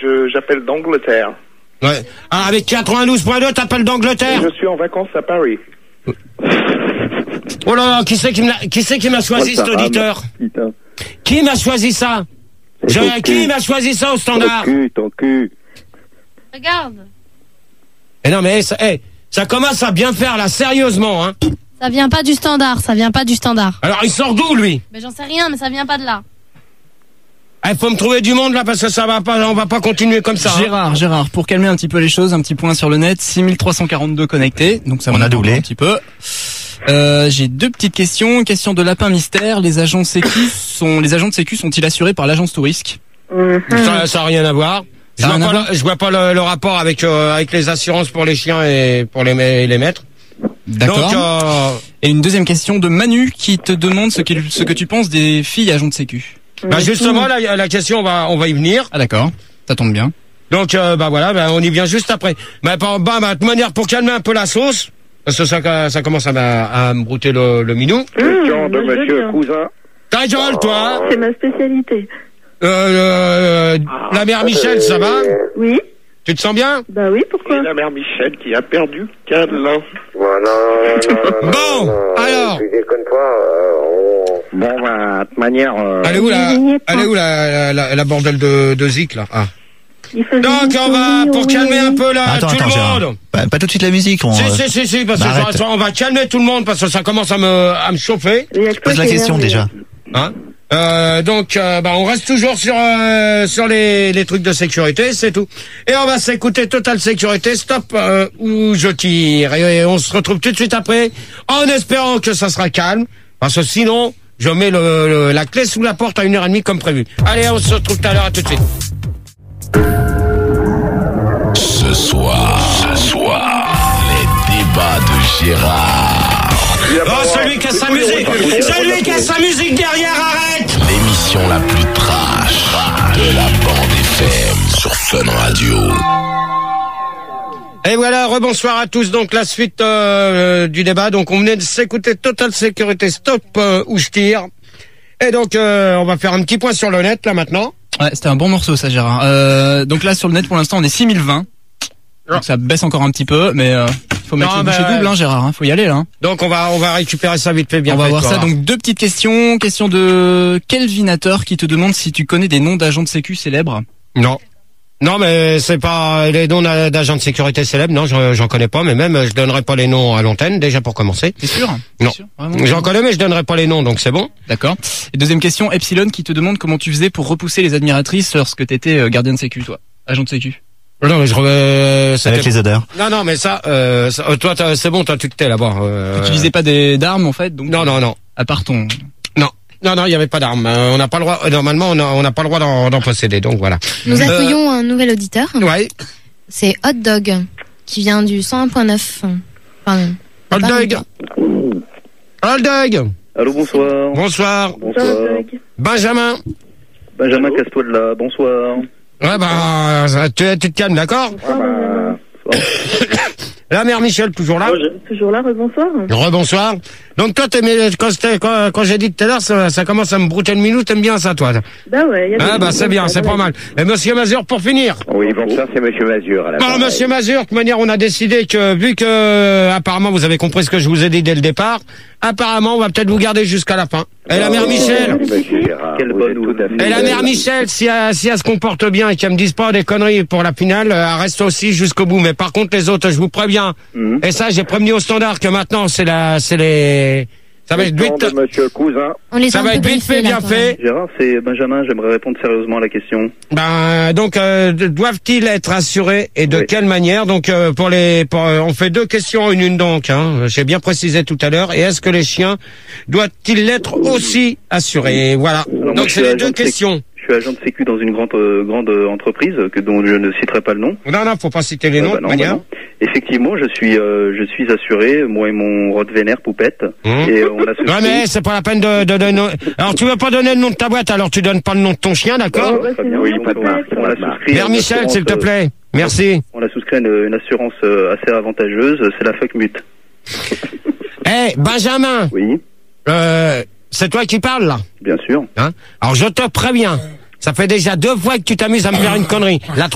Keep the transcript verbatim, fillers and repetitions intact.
je, j'appelle d'Angleterre. Ouais. Ah, avec quatre-vingt-douze point deux, t'appelles d'Angleterre? Je suis en vacances à Paris. Oh là là, qui c'est qui m'a, qui c'est qui m'a choisi cet auditeur? Qui m'a choisi ça? Je, qui m'a choisi ça au standard? Ton cul, ton cul. Regarde. Eh non mais, ça, eh, ça commence à bien faire là, sérieusement, hein. Ça vient pas du standard, ça vient pas du standard. Alors il sort d'où lui? Mais j'en sais rien, mais ça vient pas de là. Il faut me trouver du monde là parce que ça va pas, on va pas continuer comme ça. Gérard, hein. Gérard, pour calmer un petit peu les choses, un petit point sur le net, six mille trois cent quarante-deux connectés, donc ça on a doublé un petit peu. Euh, j'ai deux petites questions. Question de lapin mystère. Les agents de sécu sont, les agents de sécu sont-ils assurés par l'agence Tourisque? Mmh. Ça, ça a rien à voir. Je vois, pas le, je vois pas le, le rapport avec euh, avec les assurances pour les chiens et pour les les maîtres. D'accord. Euh... Et une deuxième question de Manu qui te demande ce, ce que tu penses des filles agents de sécu. Bah justement la, la question on va on va y venir. Ah d'accord, ça tombe bien. Donc euh, bah voilà, bah, on y vient juste après. Bah, bah, bah de manière pour calmer un peu la sauce, parce que ça ça commence à, à me brouter le, le minou. Question de Monsieur Cousin. Ta gueule toi. C'est ma spécialité. Euh, euh la mère Michel, ça va? Oui. Tu te sens bien? Bah oui, pourquoi? C'est la mère Michel qui a perdu Calin. Voilà. Bon, alors. Tu déconnes pas. Euh, on... Bon, bah, de toute manière. Euh... Elle est où la, elle est où la, la, la, la bordel de, de Zik là? Ah. Donc on va pour calmer un peu là attends, tout attends, le monde. Pas, pas tout de suite la musique. On... Si si si si parce bah, que ça, on va calmer tout le monde parce que ça commence à me à me chauffer. Pose la question déjà. Hein? Euh, donc, euh, bah, on reste toujours sur euh, sur les, les trucs de sécurité, c'est tout. Et on va s'écouter Total Sécurité, Stop euh, où je tire. Et, et on se retrouve tout de suite après, en espérant que ça sera calme, parce que sinon, je mets le, le, la clé sous la porte à une heure et demie comme prévu. Allez, on se retrouve tout à l'heure, à tout de suite. Ce soir, ce soir, les débats de Gérard. Oh, celui qui a sa musique, celui qui a sa musique derrière, arrête! L'émission la plus trash de la bande F M sur Fun Radio. Et voilà, rebonsoir à tous. Donc la suite euh, du débat. Donc on venait de s'écouter Total Sécurité, Stop euh, où je tire. Et donc euh, on va faire un petit point sur le net là maintenant. Ouais, c'était un bon morceau ça, Gérard. Euh, donc là sur le net pour l'instant on est six mille vingt. Donc ça baisse encore un petit peu, mais euh, faut mettre non, le bouchée double, hein, Gérard. Hein, faut y aller là. Hein. Donc on va on va récupérer ça vite fait bien. On va fait, voir toi, ça. là. Donc deux petites questions. Question de Kelvinateur qui te demande si tu connais des noms d'agents de sécu célèbres. Non. Non, mais c'est pas les noms d'agents de sécurité célèbres. Non, j'en, j'en connais pas. Mais même, je donnerai pas les noms à l'antenne déjà pour commencer. T'es sûr? Non. Sûr, j'en connais, mais je donnerai pas les noms, donc c'est bon. D'accord. Et deuxième question, Epsilon qui te demande comment tu faisais pour repousser les admiratrices lorsque t'étais gardien de sécu, toi, agent de sécu. Non, mais je euh, avec les odeurs. Non, non, mais ça, euh, ça toi, c'est bon, toi, tu t'es là-bas. Euh, tu utilisais pas des d'armes en fait, donc. Non, non, non. À part ton. Non. Non, non, il y avait pas d'armes. Euh, on n'a pas le droit. Normalement, on n'a on a pas le droit d'en, d'en posséder. Donc voilà. Nous accueillons euh, un nouvel auditeur. Ouais. C'est Hot Dog qui vient du cent un point neuf. Pardon. Hot Dog. Hot Dog. Allô, bonsoir. Bonsoir. Bonsoir. Benjamin. Benjamin, casse-toi de là. Bonsoir. Ouais, bah, tu, tu te calmes, d'accord? Ah bah, la mère Michel, toujours là? Toujours là, rebonsoir. Rebonsoir. Donc toi, t'aimais, quand, quand, quand j'ai dit tout à l'heure, ça, ça commence à me brouter le minou, t'aimes bien ça, toi? Bah ouais. Y a ah bah c'est bien, c'est pas mal. Et Monsieur Mazur, pour finir? Oui, bon, ça c'est Monsieur Mazur. À la bon, Monsieur Mazur, de toute manière, on a décidé que, vu que, apparemment, vous avez compris ce que je vous ai dit dès le départ, apparemment, on va peut-être vous garder jusqu'à la fin. Et la mère Michel? Quelle bonne ou Et la mère Michel, si elle, si elle se comporte bien et qu'elle me dise pas des conneries pour la finale, elle reste aussi jusqu'au bout. Mais par contre, les autres, je vous préviens. Mmh. Et ça, j'ai prévenu au standard que maintenant, c'est la, c'est les, ça va être vite. Monsieur Cousin. On les ça va être vite fait, bien fait. Gérard, c'est Benjamin, j'aimerais répondre sérieusement à la question. Ben, donc, euh, doivent-ils être assurés et de oui. quelle manière? Donc, euh, pour les, pour, euh, on fait deux questions en une donc, hein. J'ai bien précisé tout à l'heure. Et est-ce que les chiens doivent-ils l'être aussi assurés? Voilà. Alors, donc, c'est les deux questions. Je suis agent de sécu dans une grande euh, grande entreprise que dont je ne citerai pas le nom. Non, non, faut pas citer les noms. Euh, bah non, de manière. Bah Effectivement, je suis euh, je suis assuré, moi et mon Rottweiler Poupette. Mmh. Et euh, on a souscrit. Ouais, mais c'est pas la peine de, de donner. Alors tu veux pas donner le nom de ta boîte, alors tu donnes pas le nom de ton chien, d'accord? oh, oui, oui, pas de marque. On a souscrit. Mère Michel, s'il te plaît. Merci. On a souscrit une, une assurance euh, assez avantageuse. C'est la Fuck Mute. Eh, hey, Benjamin. Oui. Euh, c'est toi qui parles là? Bien sûr. Hein? Alors je te préviens. Ça fait déjà deux fois que tu t'amuses à me faire une connerie. La